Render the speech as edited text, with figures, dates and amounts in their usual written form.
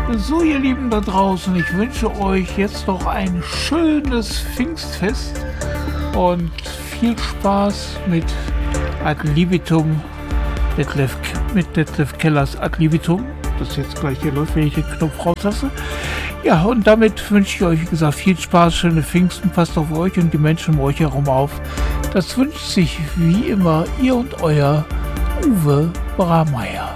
So, ihr Lieben da draußen, ich wünsche euch jetzt noch ein schönes Pfingstfest und viel Spaß mit Ad Libitum, mit Detlef Kellers Ad Libitum, das jetzt gleich hier läuft, wenn ich den Knopf rauslasse. Ja, und damit wünsche ich euch, wie gesagt, viel Spaß, schöne Pfingsten, passt auf euch und die Menschen um euch herum auf. Das wünscht sich wie immer ihr und euer Uwe Brameyer.